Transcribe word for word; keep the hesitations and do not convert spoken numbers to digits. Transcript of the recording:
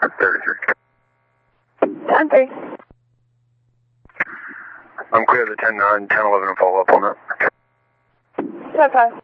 thirty-three. ten three. I'm clear of the ten nine, ten eleven and follow up on that. ten five.